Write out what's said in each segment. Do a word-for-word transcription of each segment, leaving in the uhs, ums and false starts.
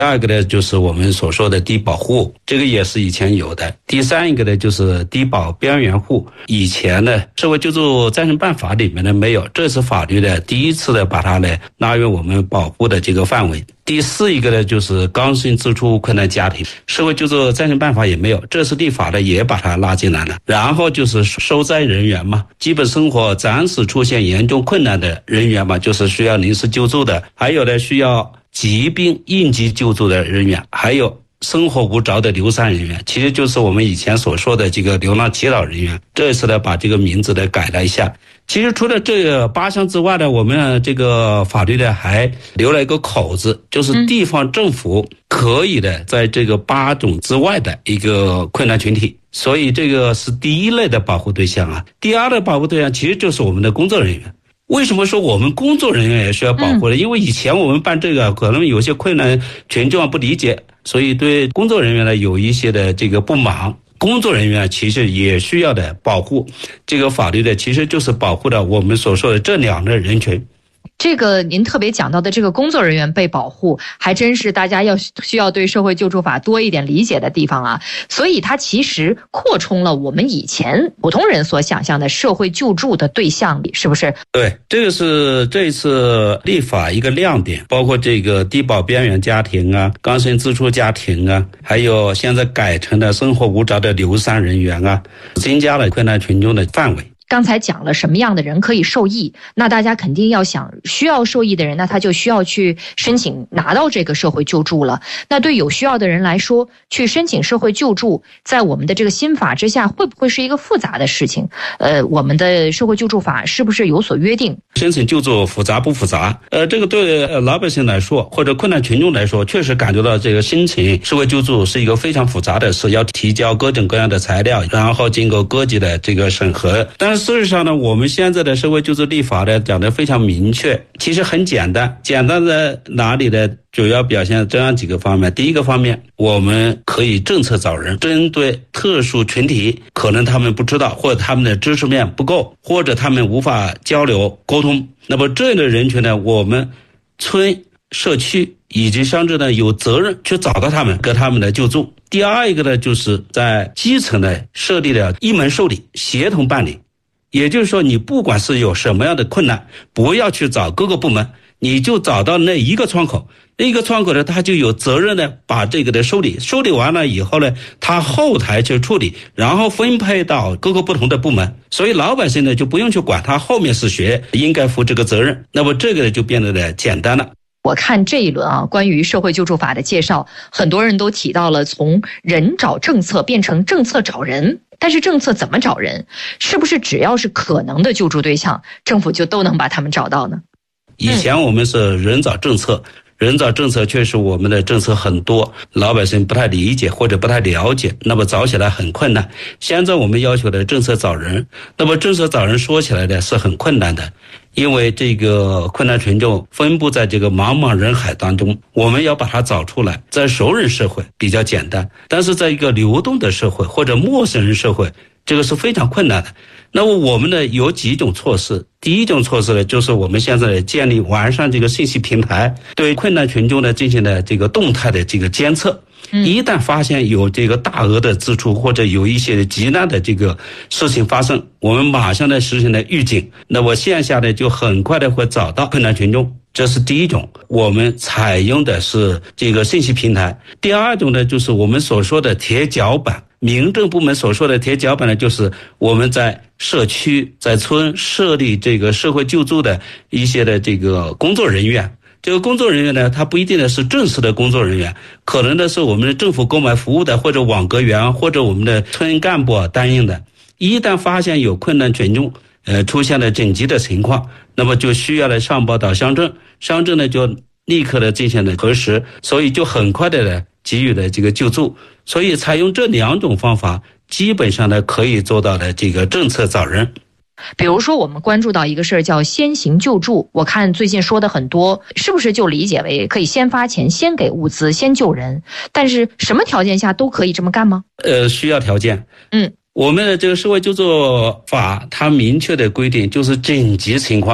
第二个呢，就是我们所说的低保户，这个也是以前有的。第三一个呢，就是低保边缘户，以前呢社会救助再生办法里面呢没有，这次法律呢第一次的把它呢纳入我们保护的这个范围。第四一个呢，就是刚性支出困难家庭，社会救助再生办法也没有，这次立法呢也把它拉进来了。然后就是受灾人员嘛，基本生活暂时出现严重困难的人员嘛，就是需要临时救助的，还有呢需要疾病应急救助的人员，还有生活无着的流散人员，其实就是我们以前所说的这个流浪祈祷人员。这次呢把这个名字呢改了一下。其实除了这个八项之外呢，我们这个法律呢还留了一个口子，就是地方政府可以的在这个八种之外的一个困难群体，所以这个是第一类的保护对象啊。第二类保护对象其实就是我们的工作人员。为什么说我们工作人员也需要保护呢？因为以前我们办这个可能有些困难群众不理解，所以对工作人员呢有一些的这个不满。工作人员其实也需要的保护，这个法律的其实就是保护了我们所说的这两类人群。 这个您特别讲到的这个工作人员被保护，还真是大家要需要对社会救助法多一点理解的地方啊。所以它其实扩充了我们以前普通人所想象的社会救助的对象里，是不是？ 对，这个是这一次立法一个亮点，包括这个低保边缘家庭啊、刚性支出家庭啊，还有现在改成了生活无着的流散人员啊，增加了困难群众的范围。 刚才讲了什么样的人可以受益，那大家肯定要想需要受益的人，那他就需要去申请拿到这个社会救助了。那对有需要的人来说，去申请社会救助在我们的这个新法之下会不会是一个复杂的事情？呃，我们的社会救助法是不是有所约定？ 申请救助复杂不复杂？呃，这个对老百姓来说或者困难群众来说，确实感觉到这个申请社会救助是一个非常复杂的事，要提交各种各样的材料，然后经过各级的这个审核。但是事实上呢，我们现在的社会救助立法呢讲得非常明确，其实很简单。简单在哪里呢？主要表现这样几个方面。第一个方面，我们可以政策找人，针对特殊群体，可能他们不知道，或者他们的知识面不够，或者他们无法交流沟通，那么这类的人群呢，我们村社区以及乡镇呢有责任去找到他们，给他们的救助。第二一个呢，就是在基层呢设立了一门受理，协同办理。也就是说，你不管是有什么样的困难，不要去找各个部门，你就找到那一个窗口，那一个窗口呢，他就有责任呢把这个的受理，受理完了以后呢，他后台去处理，然后分配到各个不同的部门。所以老百姓呢就不用去管他后面是谁应该负这个责任，那么这个呢就变得呢简单了。 我看这一轮啊，关于社会救助法的介绍，很多人都提到了从人找政策变成政策找人。但是政策怎么找人？是不是只要是可能的救助对象，政府就都能把他们找到呢？ 以前我们是人找政策，人找政策确实我们的政策很多，老百姓不太理解或者不太了解，那么找起来很困难。现在我们要求的政策找人，那么政策找人说起来呢是很困难的，因为这个困难群众分布在这个茫茫人海当中，我们要把它找出来。在熟人社会比较简单，但是在一个流动的社会或者陌生人社会，这个是非常困难的。那么我们呢有几种措施。第一种措施呢，就是我们现在建立完善这个信息平台，对困难群众呢进行了这个动态的这个监测。一旦发现有这个大额的支出或者有一些急难的这个事情发生，我们马上的实行了预警，那么线下呢就很快的会找到困难群众。这是第一种，我们采用的是这个信息平台。第二种呢，就是我们所说的铁脚板。民政部门所说的铁脚板呢，就是我们在社区在村设立这个社会救助的一些的这个工作人员。这个工作人员呢，他不一定呢是正式的工作人员，可能呢是我们的政府购买服务的，或者网格员，或者我们的村干部担任的。一旦发现有困难群众呃出现了紧急的情况，那么就需要来上报到乡镇，乡镇呢就立刻的进行了核实，所以就很快的呢给予了这个救助。所以采用这两种方法，基本上呢可以做到的这个政策找人。 比如说我们关注到一个事儿叫先行救助，我看最近说的很多，是不是就理解为可以先发钱，先给物资，先救人？但是什么条件下都可以这么干吗？ 呃，需要条件。嗯，我们的这个社会救助法它明确的规定，就是紧急情况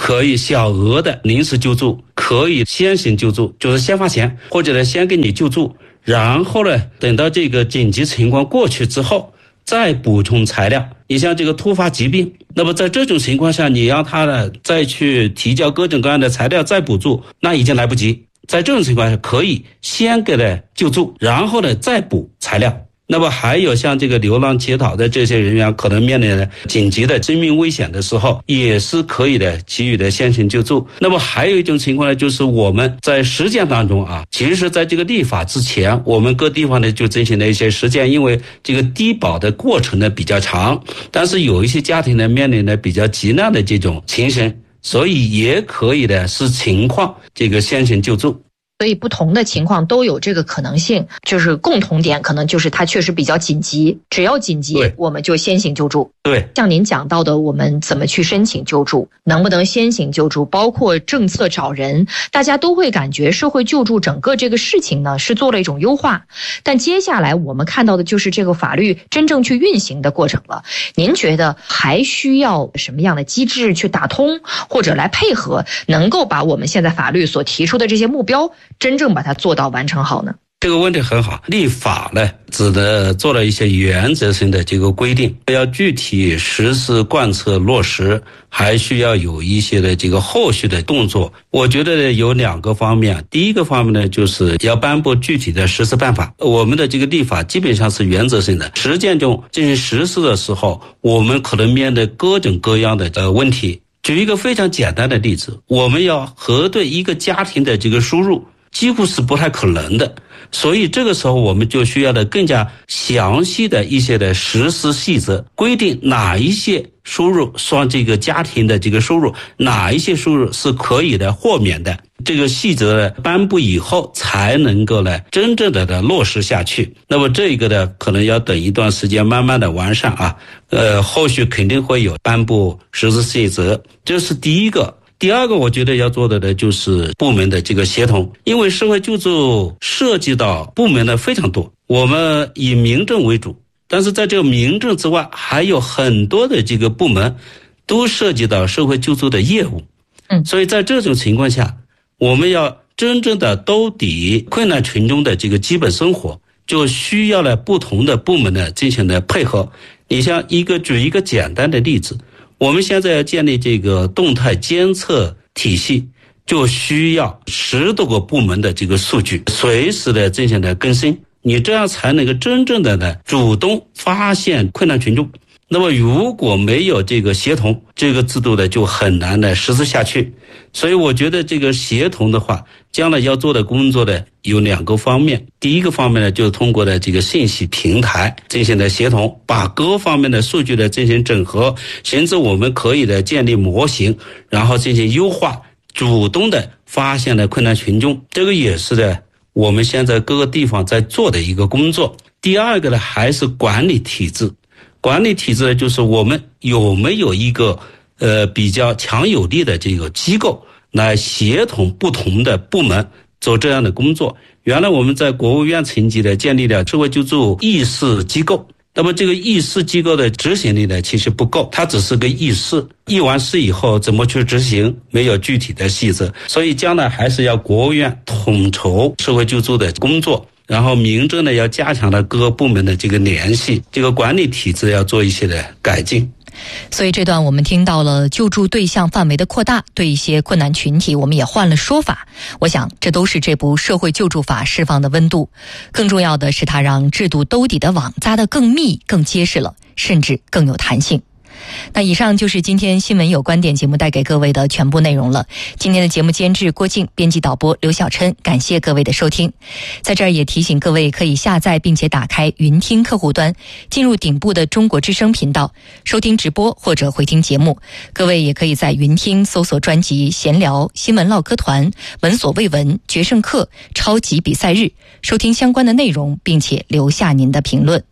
可以小额的临时救助，可以先行救助，就是先发钱，或者呢先给你救助，然后呢等到这个紧急情况过去之后再补充材料。你像这个突发疾病，那么在这种情况下，你让他呢再去提交各种各样的材料再补助，那已经来不及。在这种情况下，可以先给他救助，然后呢再补材料。那么还有像这个流浪乞讨的这些人员，可能面临的紧急的生命危险的时候，也是可以的给予的先行救助。那么还有一种情况呢，就是我们在实践当中啊，其实在这个立法之前，我们各地方呢就进行了一些实践，因为这个低保的过程呢比较长，但是有一些家庭呢面临的比较急难的这种情形，所以也可以的视情况这个先行救助。 所以不同的情况都有这个可能性，就是共同点可能就是它确实比较紧急，只要紧急我们就先行救助。 对， 像您讲到的，我们怎么去申请救助，能不能先行救助，包括政策找人，大家都会感觉社会救助整个这个事情呢是做了一种优化。但接下来我们看到的就是这个法律真正去运行的过程了。您觉得还需要什么样的机制去打通，或者来配合，能够把我们现在法律所提出的这些目标真正把它做到完成好呢？ 这个问题很好，立法呢只能做了一些原则性的这个规定，要具体实施贯彻落实，还需要有一些的这个后续的动作。我觉得呢有两个方面，第一个方面呢就是要颁布具体的实施办法。我们的这个立法基本上是原则性的，实践中进行实施的时候，我们可能面对各种各样的呃问题。举一个非常简单的例子，我们要核对一个家庭的这个收入，几乎是不太可能的，所以这个时候我们就需要的更加详细的一些的实施细则，规定哪一些收入算这个家庭的这个收入，哪一些收入是可以的豁免的。这个细则颁布以后才能够呢真正的落实下去。那么这个呢可能要等一段时间慢慢的完善啊，呃后续肯定会有颁布实施细则，这是第一个。第二个我觉得要做的呢就是部门的这个协同，因为社会救助涉及到部门的非常多，我们以民政为主，但是在这个民政之外还有很多的这个部门都涉及到社会救助的业务。嗯，所以在这种情况下，我们要真正的兜底困难群众的这个基本生活，就需要了不同的部门的进行的配合。你像一个举一个简单的例子，我们现在要建立这个动态监测体系，就需要十多个部门的这个数据随时的进行的更新，你这样才能够真正的呢主动发现困难群众。那么如果没有这个协同，这个制度呢就很难的实施下去。所以我觉得这个协同的话，将来要做的工作呢有两个方面。第一个方面呢，就是通过的这个信息平台进行的协同，把各方面的数据的进行整合，甚至我们可以的建立模型，然后进行优化，主动的发现了困难群众。这个也是的我们现在各个地方在做的一个工作。第二个呢，还是管理体制。管理体制呢，就是我们有没有一个呃比较强有力的这个机构来协同不同的部门做这样的工作。原来我们在国务院层级的建立了社会救助议事机构，那么这个议事机构的执行力呢其实不够，它只是个议事，议完事以后怎么去执行没有具体的细则，所以将来还是要国务院统筹社会救助的工作，然后民政呢要加强了各个部门的这个联系，这个管理体制要做一些的改进。 所以这段我们听到了救助对象范围的扩大，对一些困难群体我们也换了说法。我想这都是这部社会救助法释放的温度，更重要的是它让制度兜底的网扎得更密更结实了，甚至更有弹性。那以上就是今天新闻有观点节目带给各位的全部内容了。今天的节目监制郭静，编辑导播刘小琛，感谢各位的收听。在这儿也提醒各位可以下载并且打开云听客户端，进入顶部的中国之声频道收听直播或者回听节目。各位也可以在云听搜索专辑闲聊、新闻唠嗑团、闻所未闻、决胜课、超级比赛日，收听相关的内容，并且留下您的评论。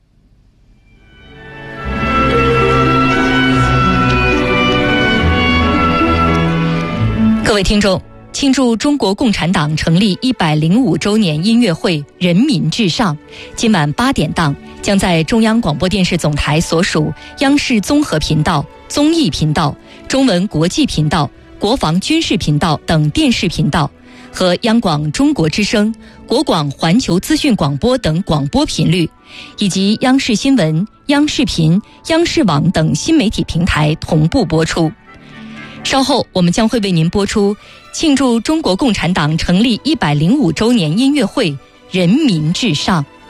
各位听众，庆祝中国共产党成立一百零五周年音乐会人民至上，今晚八点档将在中央广播电视总台所属央视综合频道、综艺频道、中文国际频道、 国防军事频道等电视频道和央广中国之声、国广环球资讯广播等广播频率，以及央视新闻、央视频、央视网等新媒体平台同步播出。稍后我们将会为您播出庆祝中国共产党成立一百零五周年音乐会《人民至上》。